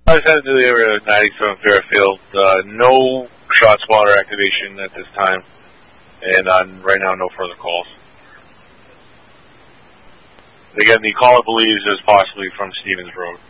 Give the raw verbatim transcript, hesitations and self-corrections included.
I was headed to the area of ninety-seven Fairfield. Uh, no shot spotter activation at this time, and on right now, no further calls. Again, the caller believes is possibly from Stevens Road.